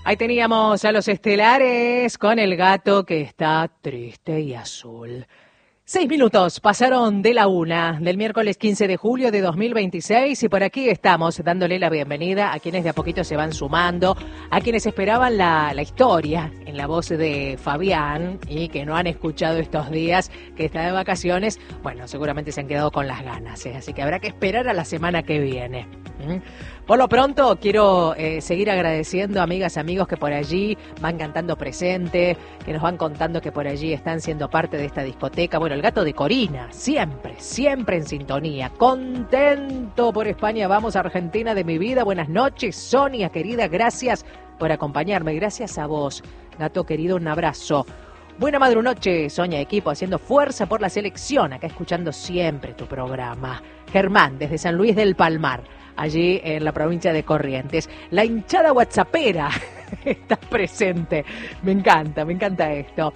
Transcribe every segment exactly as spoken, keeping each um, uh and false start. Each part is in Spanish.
Ahí teníamos a los estelares con el gato que está triste y azul. Seis minutos pasaron de la una del miércoles quince de julio de dos mil veintiséis y por aquí estamos dándole la bienvenida a quienes de a poquito se van sumando, a quienes esperaban la, la historia en la voz de Fabián y que no han escuchado estos días, que está de vacaciones. Bueno, seguramente se han quedado con las ganas, ¿eh? Así que habrá que esperar a la semana que viene. ¿Mm? Por lo pronto quiero eh, seguir agradeciendo a amigas, amigos que por allí van cantando presente, que nos van contando que por allí están siendo parte de esta discoteca. Bueno, el gato de Corina, siempre, siempre en sintonía. Contento por España, vamos a Argentina de mi vida. Buenas noches, Sonia querida, gracias por acompañarme. Gracias a vos, gato querido, un abrazo. Buena madrunoche, Sonia, equipo, haciendo fuerza por la selección, acá escuchando siempre tu programa. Germán, desde San Luis del Palmar, allí en la provincia de Corrientes. La hinchada whatsappera está presente. Me encanta, me encanta esto.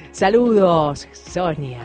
Saludos, Sonia.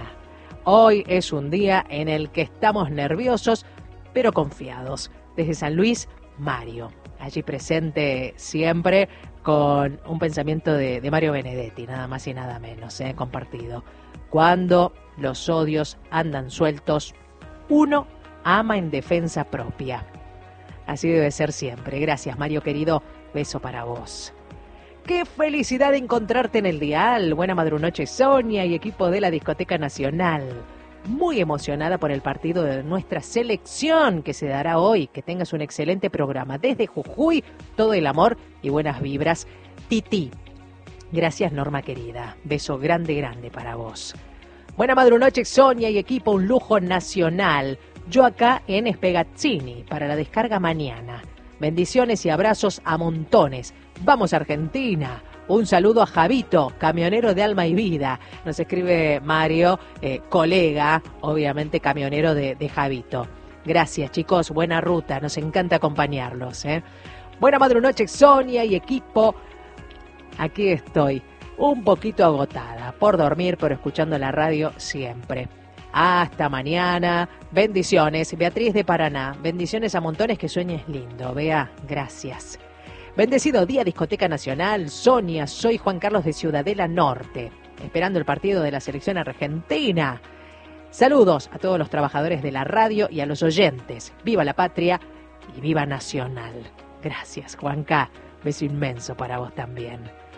Hoy es un día en el que estamos nerviosos, pero confiados. Desde San Luis, Mario, allí presente siempre con un pensamiento de, de Mario Benedetti, nada más y nada menos, ¿eh? Compartido. Cuando los odios andan sueltos, uno ama en defensa propia. Así debe ser siempre. Gracias, Mario querido. Beso para vos. ¡Qué felicidad de encontrarte en el dial! Buena madrunoche, Sonia y equipo de la Discoteca Nacional. Muy emocionada por el partido de nuestra selección que se dará hoy. Que tengas un excelente programa. Desde Jujuy, todo el amor y buenas vibras. Titi. Gracias, Norma querida. Beso grande, grande para vos. Buena madrunoche, Sonia y equipo. Un lujo nacional. Yo acá en Espegazzini para la descarga mañana. Bendiciones y abrazos a montones. Vamos Argentina. Un saludo a Javito, camionero de alma y vida. Nos escribe Mario, eh, colega, obviamente camionero de, de Javito. Gracias, chicos. Buena ruta. Nos encanta acompañarlos, ¿eh? Buena madrunoche, Sonia y equipo. Aquí estoy, un poquito agotada por dormir, pero escuchando la radio siempre. Hasta mañana. Bendiciones. Beatriz de Paraná. Bendiciones a montones, que sueñes lindo. Bea, gracias. Bendecido día, Discoteca Nacional. Sonia, soy Juan Carlos de Ciudadela Norte, esperando el partido de la selección argentina. Saludos a todos los trabajadores de la radio y a los oyentes. Viva la patria y viva Nacional. Gracias, Juanca. Beso inmenso para vos también.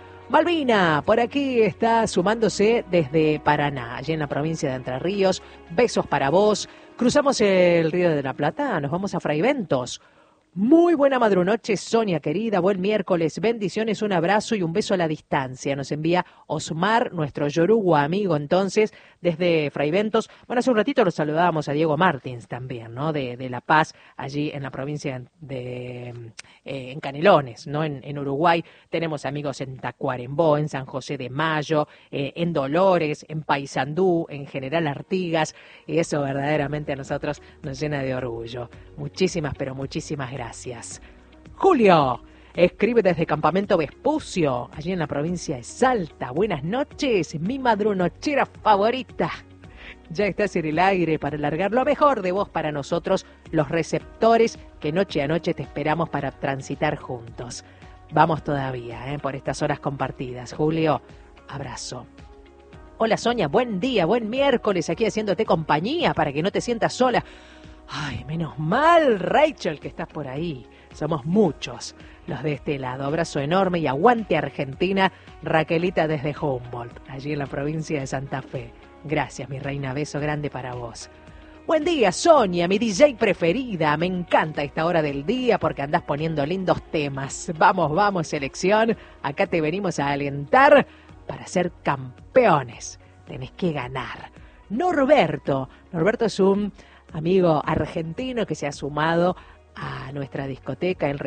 Malvina, por aquí está sumándose desde Paraná, allí en la provincia de Entre Ríos. Besos para vos. Cruzamos el Río de la Plata, nos vamos a Fraiventos. Muy buena madrunoche, Sonia querida, buen miércoles, bendiciones, un abrazo y un beso a la distancia. Nos envía Osmar, nuestro yoruba amigo entonces, desde Fraiventos. Bueno, hace un ratito lo saludábamos a Diego Martins también, ¿no? De, de La Paz, allí en la provincia de, eh, en Canelones, ¿no? En, en Uruguay. Tenemos amigos en Tacuarembó, en San José de Mayo, eh, en Dolores, en Paysandú, en General Artigas, y eso verdaderamente a nosotros nos llena de orgullo. Muchísimas, pero muchísimas gracias. Gracias. Julio, escribe desde Campamento Vespucio, allí en la provincia de Salta. Buenas noches, mi madrunochera favorita. Ya estás en el aire para largar lo mejor de vos para nosotros, los receptores que noche a noche te esperamos para transitar juntos. Vamos todavía, ¿eh? Por estas horas compartidas. Julio, abrazo. Hola Sonia, buen día, buen miércoles, aquí haciéndote compañía para que no te sientas sola. Ay, menos mal, Rachel, que estás por ahí. Somos muchos los de este lado. Abrazo enorme y aguante Argentina, Raquelita desde Humboldt, allí en la provincia de Santa Fe. Gracias, mi reina, beso grande para vos. Buen día, Sonia, mi D J preferida. Me encanta esta hora del día porque andás poniendo lindos temas. Vamos, vamos, selección. Acá te venimos a alentar para ser campeones. Tenés que ganar. Norberto. Norberto es un amigo argentino que se ha sumado a nuestra discoteca. Él